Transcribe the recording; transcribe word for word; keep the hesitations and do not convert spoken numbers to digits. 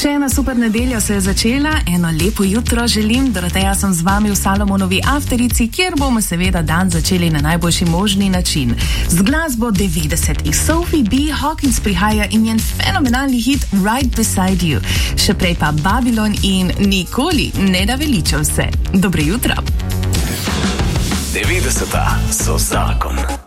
Še ena super nedelja se je začela, eno lepo jutro želim, Doroteja sem z vami v Salomonovi Afterici, kjer bomo seveda dan začeli na najboljši možni način. Z glasbo devetdesetih Sophie B. Hawkins prihaja in njen fenomenalni hit Right Beside You. Še prej pa Babylon in Nikoli ne da veličal se. Dobro jutro. devetdeseta so zakon.